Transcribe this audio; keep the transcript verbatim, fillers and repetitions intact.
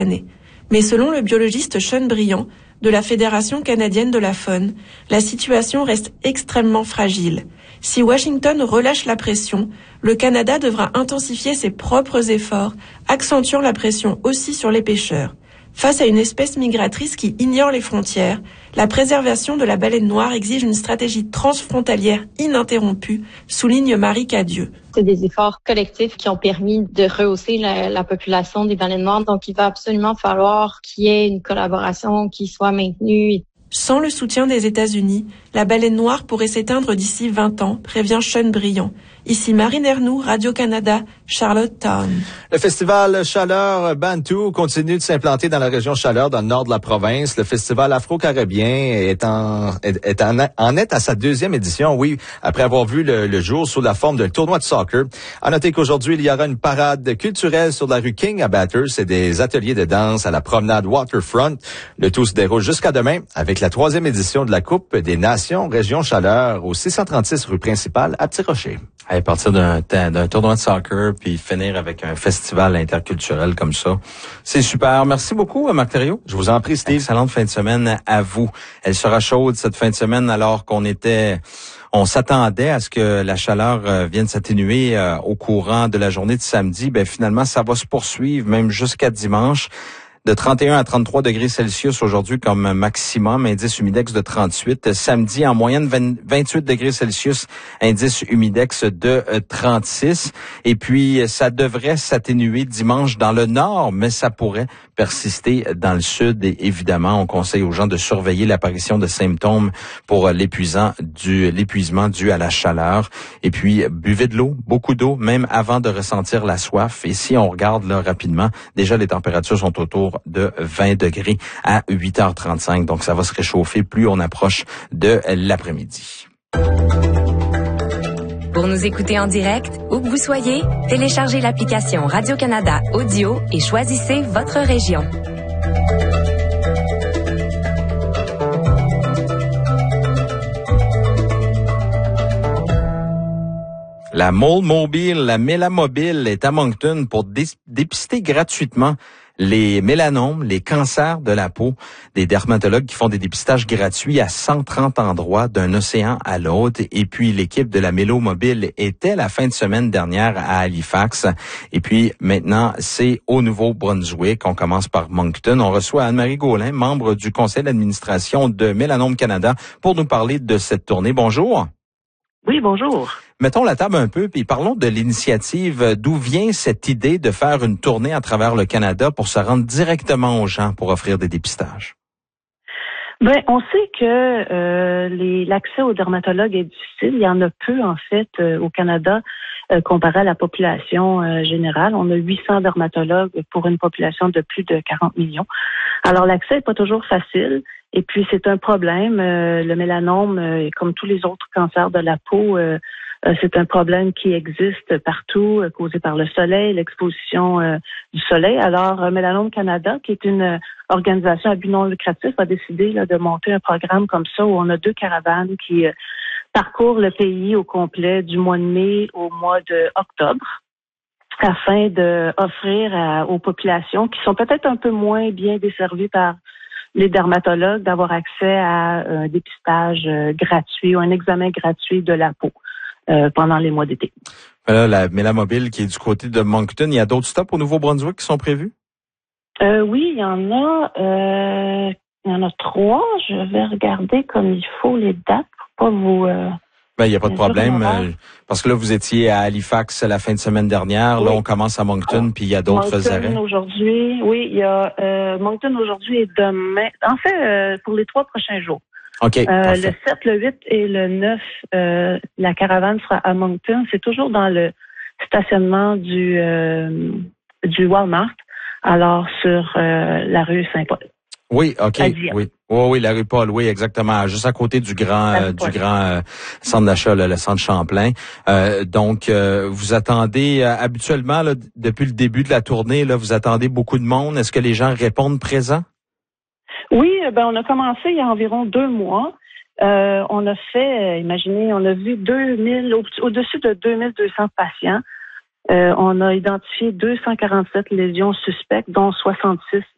années. Mais selon le biologiste Sean Bryant, de la Fédération canadienne de la faune, la situation reste extrêmement fragile. Si Washington relâche la pression, le Canada devra intensifier ses propres efforts, accentuant la pression aussi sur les pêcheurs. Face à une espèce migratrice qui ignore les frontières, la préservation de la baleine noire exige une stratégie transfrontalière ininterrompue, souligne Marie Cadieux. C'est des efforts collectifs qui ont permis de rehausser la, la population des baleines noires. Donc, il va absolument falloir qu'il y ait une collaboration qui soit maintenue. Sans le soutien des États-Unis, la baleine noire pourrait s'éteindre d'ici vingt ans, prévient Sean Bryant. Ici Marine Ernoux, Radio-Canada, Charlottetown. Le festival Chaleur Bantou continue de s'implanter dans la région Chaleur, dans le nord de la province. Le festival afro-caribien est en est, est en, en est à sa deuxième édition, oui, après avoir vu le, le jour sous la forme d'un tournoi de soccer. À noter qu'aujourd'hui, il y aura une parade culturelle sur la rue King à Bathurst et des ateliers de danse à la promenade Waterfront. Le tout se déroule jusqu'à demain avec la troisième édition de la Coupe des Nations Région Chaleur au six cent trente-six rue principale à Petit-Rocher. À partir d'un, d'un tournoi de soccer puis finir avec un festival interculturel comme ça. C'est super. Merci beaucoup, Marc Thériault. Je vous en prie, Steve. Excellente fin de semaine à vous. Elle sera chaude cette fin de semaine alors qu'on était... On s'attendait à ce que la chaleur euh, vienne s'atténuer euh, au courant de la journée de samedi. Ben finalement, ça va se poursuivre même jusqu'à dimanche. De trente et un à trente-trois degrés Celsius aujourd'hui comme maximum, indice humidex de trente-huit. Samedi, en moyenne, vingt-huit degrés Celsius, indice humidex de trente-six. Et puis, ça devrait s'atténuer dimanche dans le nord, mais ça pourrait persister dans le sud. Et évidemment, on conseille aux gens de surveiller l'apparition de symptômes pour l'épuisant du, l'épuisement dû à la chaleur. Et puis, buvez de l'eau, beaucoup d'eau, même avant de ressentir la soif. Et si on regarde là rapidement, déjà les températures sont autour de vingt degrés à huit heures trente-cinq. Donc, ça va se réchauffer plus on approche de l'après-midi. Pour nous écouter en direct, où que vous soyez, téléchargez l'application Radio-Canada Audio et choisissez votre région. La Mole Mobile, la Mélamobile est à Moncton pour dé- dépister gratuitement les mélanomes, les cancers de la peau, des dermatologues qui font des dépistages gratuits à cent trente endroits d'un océan à l'autre. Et puis, l'équipe de la Mélomobile était la fin de semaine dernière à Halifax. Et puis, maintenant, c'est au Nouveau-Brunswick. On commence par Moncton. On reçoit Anne-Marie Gaulin, membre du conseil d'administration de Mélanome Canada, pour nous parler de cette tournée. Bonjour. Oui, bonjour. Mettons la table un peu, puis parlons de l'initiative. D'où vient cette idée de faire une tournée à travers le Canada pour se rendre directement aux gens pour offrir des dépistages? Ben, on sait que euh, les, l'accès aux dermatologues est difficile. Il y en a peu, en fait, euh, au Canada, euh, comparé à la population euh, générale. On a huit cents dermatologues pour une population de plus de quarante millions. Alors, l'accès n'est pas toujours facile. Et puis, c'est un problème. Euh, le mélanome, euh, comme tous les autres cancers de la peau, euh, euh, c'est un problème qui existe partout, euh, causé par le soleil, l'exposition euh, du soleil. Alors, euh, Mélanome Canada, qui est une euh, organisation à but non lucratif, a décidé là, de monter un programme comme ça où on a deux caravanes qui euh, parcourent le pays au complet du mois de mai au mois d'octobre, afin de offrir à, aux populations qui sont peut-être un peu moins bien desservies par les dermatologues, d'avoir accès à un dépistage euh, gratuit ou un examen gratuit de la peau euh, pendant les mois d'été. Voilà, la Mélamobile qui est du côté de Moncton. Il y a d'autres stops au Nouveau-Brunswick qui sont prévus? Euh, oui, il y en a. Euh, il y en a trois. Je vais regarder comme il faut les dates pour pas vous... Euh, Ben, il n'y a pas de problème, euh, parce que là, vous étiez à Halifax la fin de semaine dernière. Oui. Là, on commence à Moncton, ah, puis il y a d'autres Moncton arrêts. aujourd'hui, oui, il y a euh, Moncton aujourd'hui et demain. En fait, euh, pour les trois prochains jours. OK. Euh, le sept, le huit et le neuf, euh, la caravane sera à Moncton. C'est toujours dans le stationnement du, euh, du Walmart, alors sur euh, la rue Saint-Paul. Oui, OK. Oui. Oh, oui, la rue Paul, oui, exactement. Juste à côté du grand euh, du grand euh, centre d'achat, là, le centre Champlain. Euh, donc, euh, vous attendez euh, habituellement, là, depuis le début de la tournée, là, vous attendez beaucoup de monde. Est-ce que les gens répondent présents? Oui, ben on a commencé il y a environ deux mois. Euh, on a fait, euh, imaginez, on a vu deux mille, au, au-dessus de deux mille deux cents patients. Euh, on a identifié deux cent quarante-sept lésions suspectes, dont soixante-six